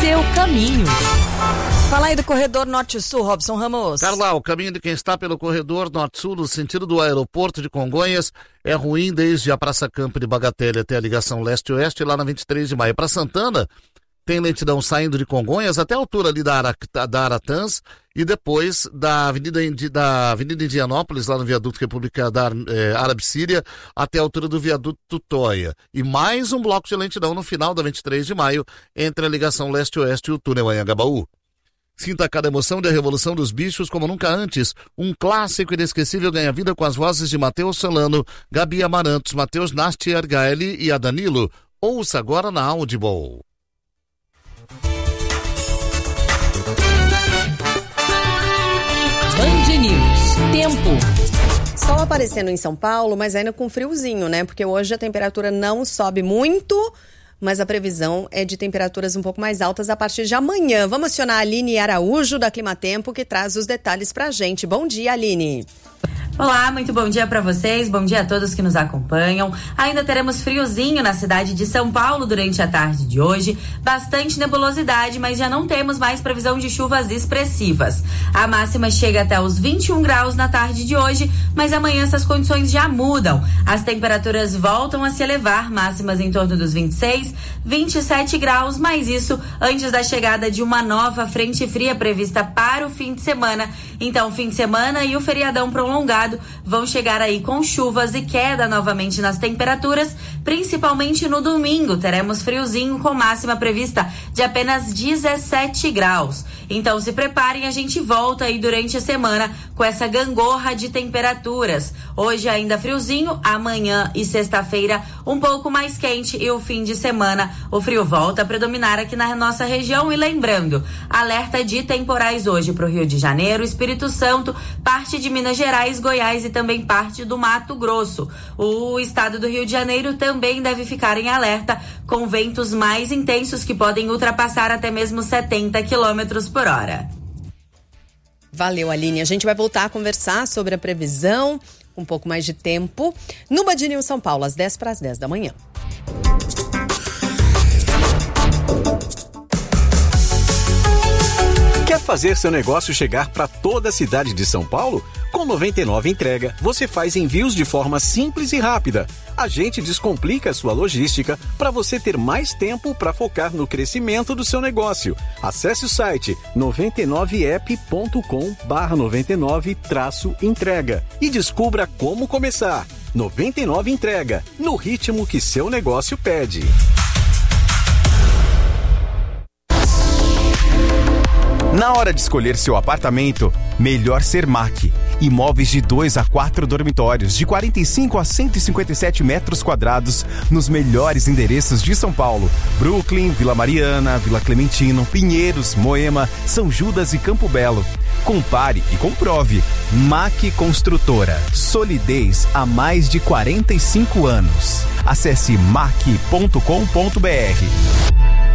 seu caminho. Fala aí do corredor Norte-Sul, Robson Ramos. Carla, o caminho de quem está pelo corredor Norte-Sul, no sentido do aeroporto de Congonhas, é ruim desde a Praça Campo de Bagatelle até a ligação leste-oeste, lá na 23 de maio. Para Santana, tem lentidão saindo de Congonhas até a altura ali da Aratãs e depois da Avenida Indianópolis, lá no viaduto República da Árabe Síria, até a altura do viaduto Tutóia. E mais um bloco de lentidão no final da 23 de maio, entre a ligação leste-oeste e o túnel Anhangabaú. Sinta cada emoção da Revolução dos Bichos como nunca antes. Um clássico inesquecível ganha vida com as vozes de Matheus Solano, Gabi Amarantos, Matheus Nasti Argaeli e a Danilo. Ouça agora na Audible. Band News. Tempo. Sol aparecendo em São Paulo, mas ainda com friozinho, né? Porque hoje a temperatura não sobe muito, mas a previsão é de temperaturas um pouco mais altas a partir de amanhã. Vamos acionar a Aline Araújo, da Climatempo, que traz os detalhes pra gente. Bom dia, Aline. Olá, muito bom dia para vocês, bom dia a todos que nos acompanham. Ainda teremos friozinho na cidade de São Paulo durante a tarde de hoje, bastante nebulosidade, mas já não temos mais previsão de chuvas expressivas. A máxima chega até os 21 graus na tarde de hoje, mas amanhã essas condições já mudam. As temperaturas voltam a se elevar, máximas em torno dos 26, 27 graus, mas isso antes da chegada de uma nova frente fria prevista para o fim de semana. Então, fim de semana e o feriadão prolongado vão chegar aí com chuvas e queda novamente nas temperaturas, principalmente no domingo. Teremos friozinho com máxima prevista de apenas 17 graus. Então se preparem, a gente volta aí durante a semana com essa gangorra de temperaturas. Hoje ainda friozinho, amanhã e sexta-feira um pouco mais quente e o fim de semana o frio volta a predominar aqui na nossa região. E lembrando, alerta de temporais hoje para o Rio de Janeiro, Espírito Santo, parte de Minas Gerais, Goiás e também parte do Mato Grosso. O estado do Rio de Janeiro também deve ficar em alerta com ventos mais intensos que podem ultrapassar até mesmo 70 quilômetros por hora. Valeu, Aline. A gente vai voltar a conversar sobre a previsão, um pouco mais de tempo, no Band News São Paulo, às 10 para as 10 da manhã. Quer fazer seu negócio chegar para toda a cidade de São Paulo? Com 99 Entrega, você faz envios de forma simples e rápida. A gente descomplica a sua logística para você ter mais tempo para focar no crescimento do seu negócio. Acesse o site 99app.com/99-entrega e descubra como começar. 99 Entrega, no ritmo que seu negócio pede. Na hora de escolher seu apartamento, melhor ser MAC. Imóveis de 2 a 4 dormitórios, de 45 a 157 metros quadrados, nos melhores endereços de São Paulo: Brooklyn, Vila Mariana, Vila Clementino, Pinheiros, Moema, São Judas e Campo Belo. Compare e comprove. MAC Construtora. Solidez há mais de 45 anos. Acesse mac.com.br.